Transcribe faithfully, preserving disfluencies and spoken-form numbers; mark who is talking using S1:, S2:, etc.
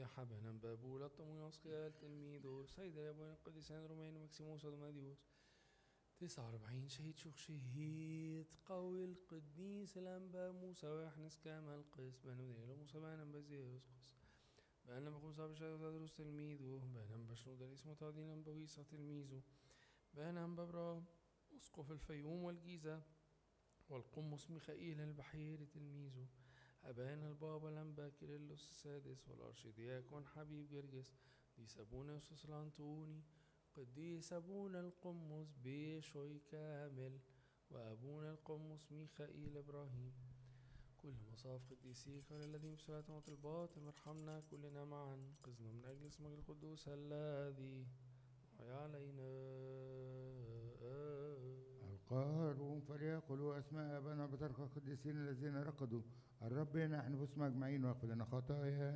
S1: حبنا بابولا الطمويوس خيال تلميذه سيد الأبوين القديسين رومين مكسيموس ودماديوس تسعة وأربعين شهيد شيخ شهيد قوي القديس الأنبا موسى ويحنس كامل قس بنو ديلو موسى بانم بزيوس قس بانم بخوصة بشهد تدرس تلميذه بانم بشنود الاسم تادين بويسة تلميذه بانم ببرا أسقف الفيوم والجيزة والقمص ميخائيل البحيري تلميذه أبانا البابا الأنبا كيرلس السادس والأرشدياكون حبيب جرجس قديس أبونا يوسف الأنطوني قديس أبونا القمص بيشوي كامل وأبونا القمص ميخائيل إبراهيم كل مصاف قديسيك والذين بسرعة موت الباطل ارحمنا كلنا معا قزنا من أجل اسمك القدوس الذي وحي علينا.
S2: القارون فليقولوا أسماء أبانا بترك القديسين الذين رقدوا الرب نحن نفوس مجمعين واغفر لنا خطايانا